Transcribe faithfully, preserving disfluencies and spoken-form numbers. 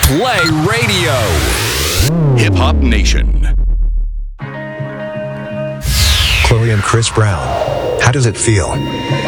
Play Radio. Hip Hop Nation. Chloe and Chris Brown. How does it feel?